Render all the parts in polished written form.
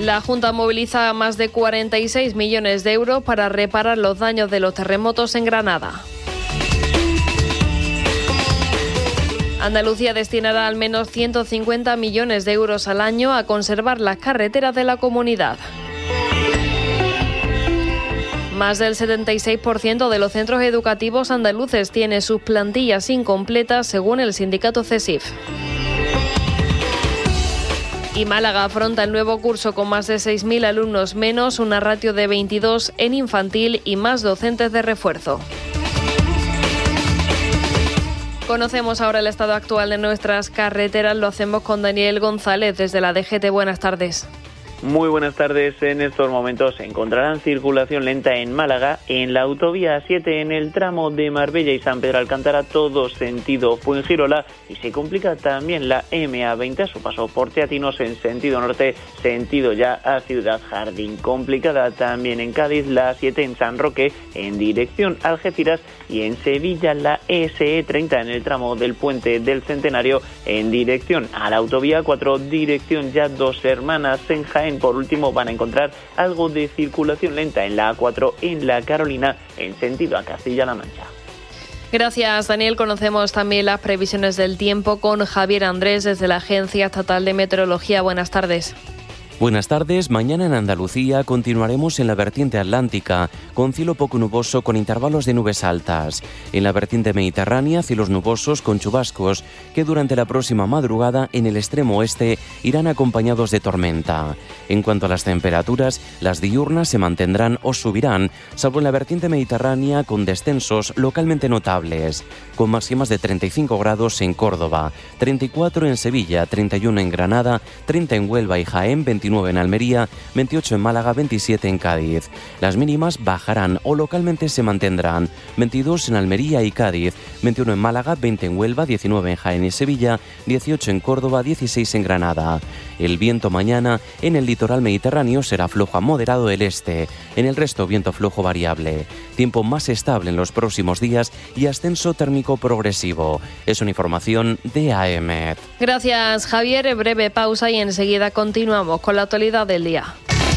La Junta moviliza más de 46 millones de euros para reparar los daños de los terremotos en Granada. Andalucía destinará al menos 150 millones de euros al año a conservar las carreteras de la comunidad. Más del 76% de los centros educativos andaluces tiene sus plantillas incompletas, según el sindicato CESIF. Y Málaga afronta el nuevo curso con más de 6.000 alumnos menos, una ratio de 22 en infantil y más docentes de refuerzo. Conocemos ahora el estado actual de nuestras carreteras. Lo hacemos con Daniel González desde la DGT. Buenas tardes. Muy buenas tardes. En estos momentos encontrarán circulación lenta en Málaga, en la autovía A7, en el tramo de Marbella y San Pedro Alcántara, todo sentido Fuengirola, y se complica también la MA20 a su paso por Teatinos en sentido norte, sentido ya a Ciudad Jardín. Complicada también en Cádiz la A7 en San Roque en dirección Algeciras, y en Sevilla la SE30 en el tramo del Puente del Centenario en dirección a la autovía 4, dirección ya Dos Hermanas. En Jaén, por último, van a encontrar algo de circulación lenta en la A4 en la Carolina en sentido a Castilla-La Mancha. Gracias, Daniel. Conocemos también las previsiones del tiempo con Javier Andrés desde la Agencia Estatal de Meteorología. Buenas tardes. Buenas tardes. Mañana en Andalucía continuaremos en la vertiente atlántica, con cielo poco nuboso con intervalos de nubes altas. En la vertiente mediterránea, cielos nubosos con chubascos, que durante la próxima madrugada en el extremo oeste irán acompañados de tormenta. En cuanto a las temperaturas, las diurnas se mantendrán o subirán, salvo en la vertiente mediterránea con descensos localmente notables, con máximas de 35 grados en Córdoba, 34 en Sevilla, 31 en Granada, 30 en Huelva y Jaén, 29 en Almería, 28 en Málaga, 27 en Cádiz. Las mínimas bajarán o localmente se mantendrán, 22 en Almería y Cádiz, 21 en Málaga, 20 en Huelva, 19 en Jaén y Sevilla, 18 en Córdoba, 16 en Granada. El viento mañana en el litoral mediterráneo será flojo a moderado del este, en el resto viento flojo variable. Tiempo más estable en los próximos días y ascenso térmico progresivo. Es una información de AEMET. Gracias, Javier. Breve pausa y enseguida continuamos con la actualidad del día.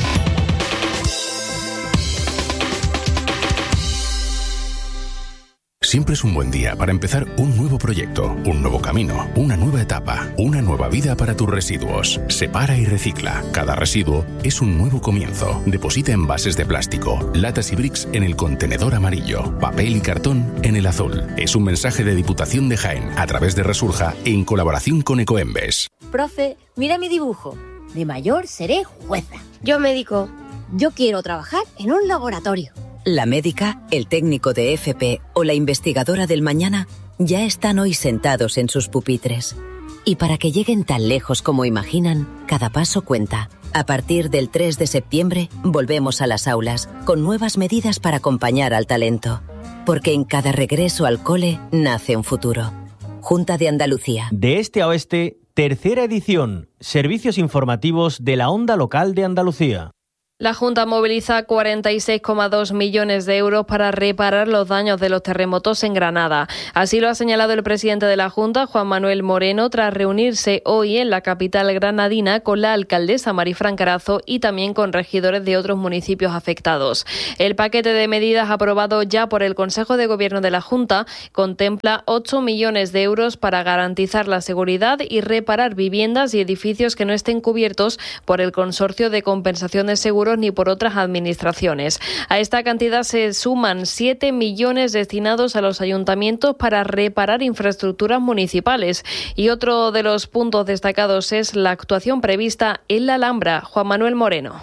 Siempre es un buen día para empezar un nuevo proyecto, un nuevo camino, una nueva etapa, una nueva vida para tus residuos. Separa y recicla. Cada residuo es un nuevo comienzo. Deposita envases de plástico, latas y bricks en el contenedor amarillo, papel y cartón en el azul. Es un mensaje de Diputación de Jaén a través de Resurja en colaboración con Ecoembes. Profe, mira mi dibujo. De mayor seré jueza. Yo médico. Yo quiero trabajar en un laboratorio. La médica, el técnico de FP o la investigadora del mañana ya están hoy sentados en sus pupitres. Y para que lleguen tan lejos como imaginan, cada paso cuenta. A partir del 3 de septiembre, volvemos a las aulas con nuevas medidas para acompañar al talento. Porque en cada regreso al cole nace un futuro. Junta de Andalucía. De este a oeste, tercera edición. Servicios informativos de la Onda Local de Andalucía. La Junta moviliza 46,2 millones de euros para reparar los daños de los terremotos en Granada. Así lo ha señalado el presidente de la Junta, Juan Manuel Moreno, tras reunirse hoy en la capital granadina con la alcaldesa Marifran Carazo y también con regidores de otros municipios afectados. El paquete de medidas aprobado ya por el Consejo de Gobierno de la Junta contempla 8 millones de euros para garantizar la seguridad y reparar viviendas y edificios que no estén cubiertos por el Consorcio de Compensación de Seguros ni por otras administraciones. A esta cantidad se suman 7 millones destinados a los ayuntamientos para reparar infraestructuras municipales. Y otro de los puntos destacados es la actuación prevista en la Alhambra. Juan Manuel Moreno.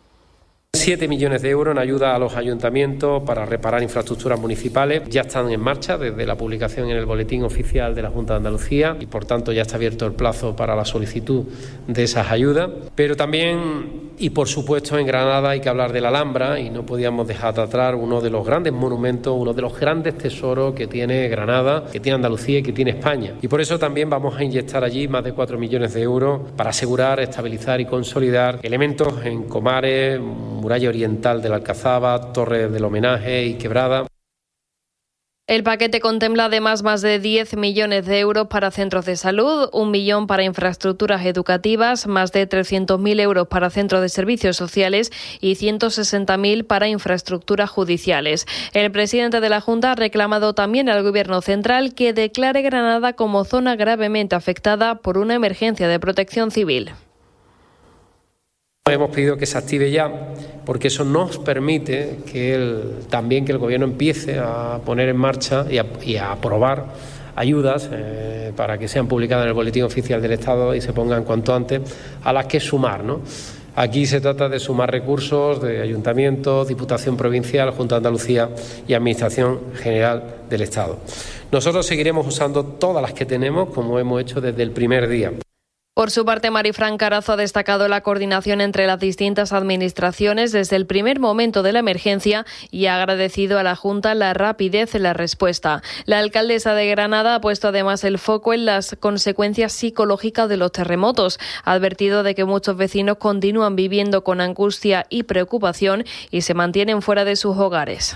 7 millones de euros en ayuda a los ayuntamientos para reparar infraestructuras municipales. Ya están en marcha desde la publicación en el Boletín Oficial de la Junta de Andalucía y, por tanto, ya está abierto el plazo para la solicitud de esas ayudas. Pero también, y por supuesto, en Granada hay que hablar de la Alhambra y no podíamos dejar de atrás uno de los grandes monumentos, uno de los grandes tesoros que tiene Granada, que tiene Andalucía y que tiene España. Y por eso también vamos a inyectar allí más de 4 millones de euros para asegurar, estabilizar y consolidar elementos en Comares, Muralla Oriental de la Alcazaba, Torre del Homenaje y Quebrada. El paquete contempla además más de 10 millones de euros para centros de salud, 1 millón para infraestructuras educativas, más de 300.000 euros para centros de servicios sociales y 160.000 para infraestructuras judiciales. El presidente de la Junta ha reclamado también al Gobierno central que declare Granada como zona gravemente afectada por una emergencia de protección civil. Hemos pedido que se active ya, porque eso nos permite que el Gobierno empiece a poner en marcha y a aprobar ayudas para que sean publicadas en el Boletín Oficial del Estado y se pongan cuanto antes, a las que sumar, ¿no? Aquí se trata de sumar recursos de ayuntamientos, Diputación Provincial, Junta de Andalucía y Administración General del Estado. Nosotros seguiremos usando todas las que tenemos, como hemos hecho desde el primer día. Por su parte, Marifran Carazo ha destacado la coordinación entre las distintas administraciones desde el primer momento de la emergencia y ha agradecido a la Junta la rapidez en la respuesta. La alcaldesa de Granada ha puesto además el foco en las consecuencias psicológicas de los terremotos. Ha advertido de que muchos vecinos continúan viviendo con angustia y preocupación y se mantienen fuera de sus hogares.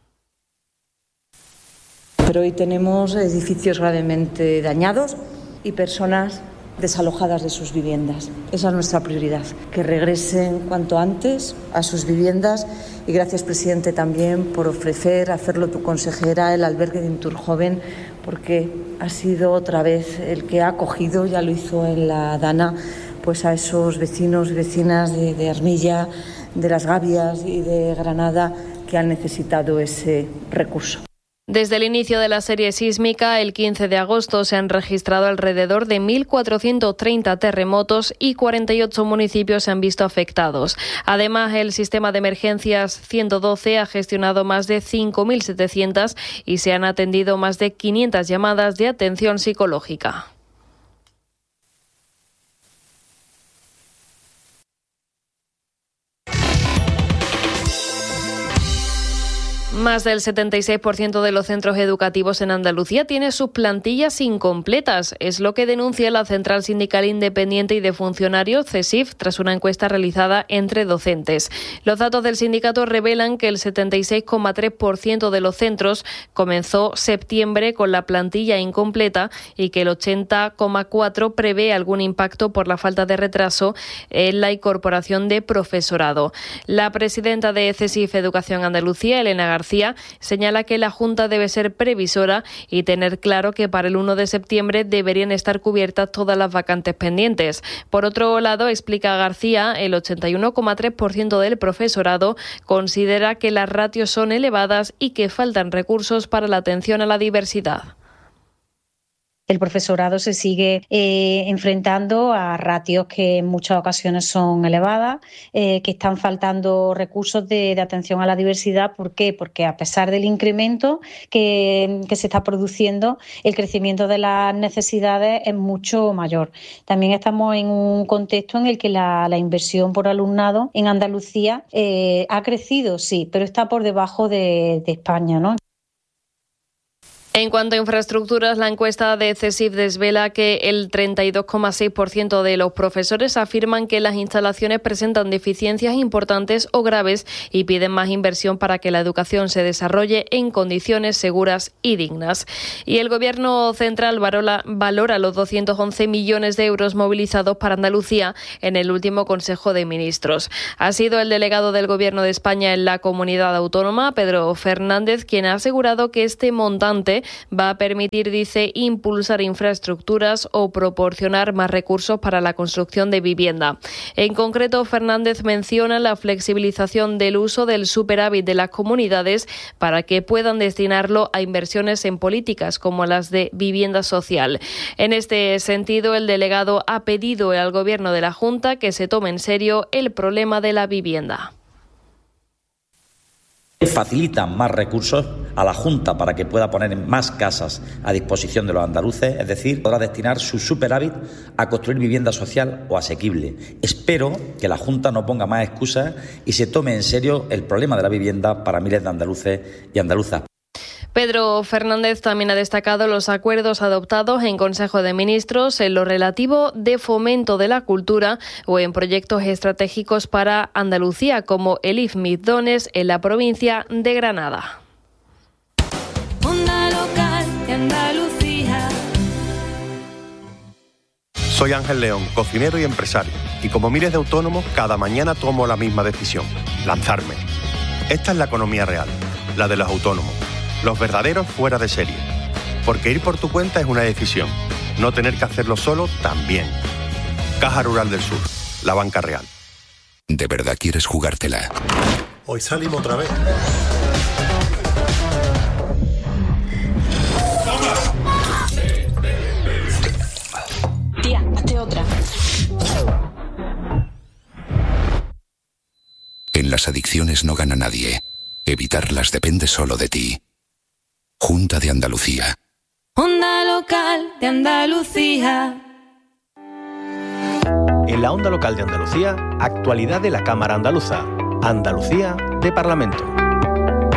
Pero hoy tenemos edificios gravemente dañados y personas desalojadas de sus viviendas. Esa es nuestra prioridad, que regresen cuanto antes a sus viviendas y gracias, presidente, también por ofrecer, hacerlo tu consejera, el albergue de Inturjoven, porque ha sido otra vez el que ha acogido, ya lo hizo en la Dana, pues a esos vecinos y vecinas de Armilla, de Las Gavias y de Granada que han necesitado ese recurso. Desde el inicio de la serie sísmica, el 15 de agosto, se han registrado alrededor de 1.430 terremotos y 48 municipios se han visto afectados. Además, el sistema de emergencias 112 ha gestionado más de 5.700 y se han atendido más de 500 llamadas de atención psicológica. Más del 76% de los centros educativos en Andalucía tiene sus plantillas incompletas. Es lo que denuncia la Central Sindical Independiente y de Funcionarios, CESIF, tras una encuesta realizada entre docentes. Los datos del sindicato revelan que el 76,3% de los centros comenzó septiembre con la plantilla incompleta y que el 80,4% prevé algún impacto por la falta de retraso en la incorporación de profesorado. La presidenta de CESIF Educación Andalucía, Elena García, señala que la Junta debe ser previsora y tener claro que para el 1 de septiembre deberían estar cubiertas todas las vacantes pendientes. Por otro lado, explica García, el 81,3% del profesorado considera que las ratios son elevadas y que faltan recursos para la atención a la diversidad. El profesorado se sigue enfrentando a ratios que en muchas ocasiones son elevadas, que están faltando recursos de atención a la diversidad. ¿Por qué? Porque a pesar del incremento que se está produciendo, el crecimiento de las necesidades es mucho mayor. También estamos en un contexto en el que la inversión por alumnado en Andalucía ha crecido, sí, pero está por debajo de España, ¿no? En cuanto a infraestructuras, la encuesta de CESIF desvela que el 32,6% de los profesores afirman que las instalaciones presentan deficiencias importantes o graves y piden más inversión para que la educación se desarrolle en condiciones seguras y dignas. Y el Gobierno central valora los 211 millones de euros movilizados para Andalucía en el último Consejo de Ministros. Ha sido el delegado del Gobierno de España en la comunidad autónoma, Pedro Fernández, quien ha asegurado que este montante va a permitir, dice, impulsar infraestructuras o proporcionar más recursos para la construcción de vivienda. En concreto, Fernández menciona la flexibilización del uso del superávit de las comunidades para que puedan destinarlo a inversiones en políticas como las de vivienda social. En este sentido, el delegado ha pedido al Gobierno de la Junta que se tome en serio el problema de la vivienda. Facilitan más recursos a la Junta para que pueda poner más casas a disposición de los andaluces, es decir, podrá destinar su superávit a construir vivienda social o asequible. Espero que la Junta no ponga más excusas y se tome en serio el problema de la vivienda para miles de andaluces y andaluzas. Pedro Fernández también ha destacado los acuerdos adoptados en Consejo de Ministros en lo relativo de fomento de la cultura o en proyectos estratégicos para Andalucía, como el IFMID Dones en la provincia de Granada. Onda Local de Andalucía. Soy Ángel León, cocinero y empresario. Y como miles de autónomos, cada mañana tomo la misma decisión: lanzarme. Esta es la economía real, la de los autónomos, los verdaderos fuera de serie. Porque ir por tu cuenta es una decisión. No tener que hacerlo solo también. Caja Rural del Sur, la banca real. ¿De verdad quieres jugártela? Hoy salimos otra vez. Tía, hazte otra. En las adicciones no gana nadie. Evitarlas depende solo de ti. Junta de Andalucía. Onda Local de Andalucía. En la Onda Local de Andalucía, actualidad de la Cámara Andaluza. Andalucía de Parlamento.